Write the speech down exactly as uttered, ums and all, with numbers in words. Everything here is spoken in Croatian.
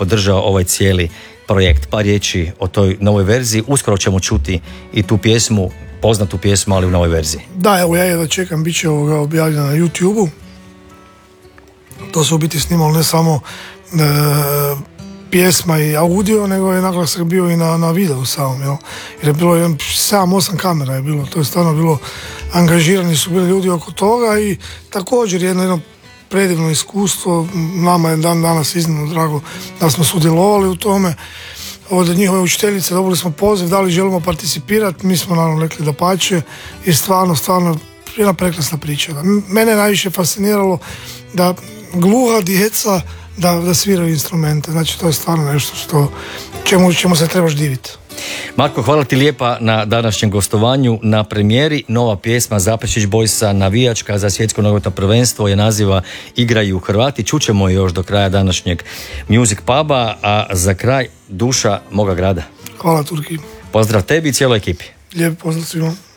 podržao ovaj cijeli projekt. Par riječi o toj novoj verziji. Uskoro ćemo čuti i tu pjesmu, poznatu pjesmu, ali u novoj verziji. Da, evo ja jedva čekam, bit će ovoga objavljeno na YouTube-u. To se u biti snimalo ne samo e, pjesma i audio, nego je naglasak bio i na, na videu samom, jel? Jer je bilo sedam osam kamera je bilo, to je stvarno bilo, angažirani su bili ljudi oko toga i također jedno, jedno predivno iskustvo. Nama je dan danas iznimno drago da smo sudjelovali u tome. Od njihove učiteljice dobili smo poziv da li želimo participirati, mi smo naravno rekli da pače i stvarno, stvarno jedna prekrasna priča. Mene je najviše fasciniralo da gluha djeca da, da sviraju instrumente, znači to je stvarno nešto što čemu, čemu se trebaš diviti. Marko, hvala ti lijepa na današnjem gostovanju na premijeri. Nova pjesma Zaprešić Boysa, navijačka za svjetsko nogometno prvenstvo, je naziva Igraju Hrvati. Čućemo je još do kraja današnjeg Music Puba, a za kraj Duša moga grada. Hvala Turki. Pozdrav tebi i cijeloj ekipi. Lijep pozdrav svima.